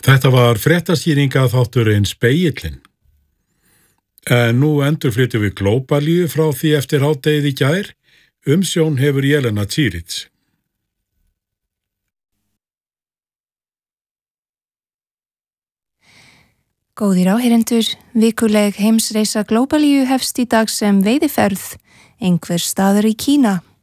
Þetta var fréttaskýringa þátturinn Spegillinn. En nú endurflytjum við Glóbalíu frá því eftir hádegið í gær. Umsjón hefur Jelena Čirić. Góðir áheyrendur, vikuleg heimsreisa Glóbalíu hefst í dag sem veiðiferð, einhvers staðar í Kína.